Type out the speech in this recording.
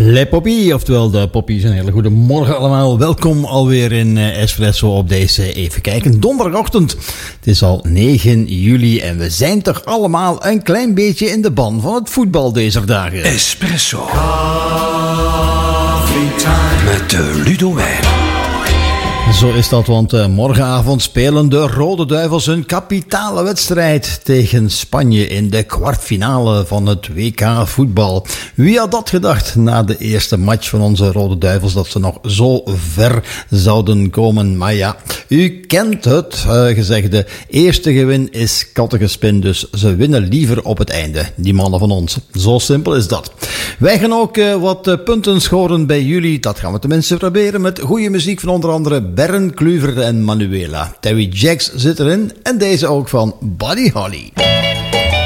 Le Poppy, oftewel de Poppies. Een hele goede morgen allemaal. Welkom alweer in Espresso op deze, even kijken, donderdagochtend. Het is al 9 juli en we zijn toch allemaal een klein beetje in de ban van het voetbal deze dagen. Espresso. Met Ludo Wijn. Zo is dat, want morgenavond spelen de Rode Duivels een kapitale wedstrijd tegen Spanje in de kwartfinale van het WK voetbal. Wie had dat gedacht na de eerste match van onze Rode Duivels dat ze nog zo ver zouden komen? Maar ja, u kent het gezegde, eerste gewin is kattengespin, dus ze winnen liever op het einde, die mannen van ons. Zo simpel is dat. Wij gaan ook wat punten scoren bij jullie, dat gaan we tenminste proberen, met goede muziek van onder andere Bern, Kluver en Manuela. Terry Jacks zit erin en deze ook van Buddy Holly.